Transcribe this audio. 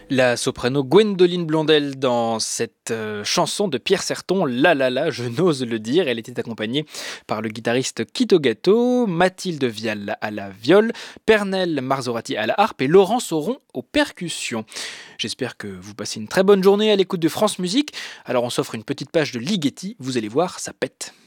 La soprano Gwendoline Blondel dans cette chanson de Pierre Certon, La La La, je n'ose le dire. Elle était accompagnée par le guitariste Kito Gatto, Mathilde Vial à la viole, Pernel Marzorati à la harpe et Laurent Sauron aux percussions. J'espère que vous passez une très bonne journée à l'écoute de France Musique. Alors on s'offre une petite page de Ligeti, vous allez voir, ça pète.